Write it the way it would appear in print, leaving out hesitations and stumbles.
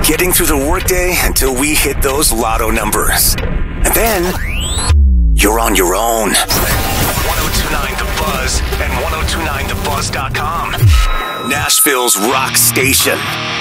getting through the workday until we hit those lotto numbers. And then, you're on your own. 1029 The Buzz and 1029thebuzz.com. Nashville's rock station.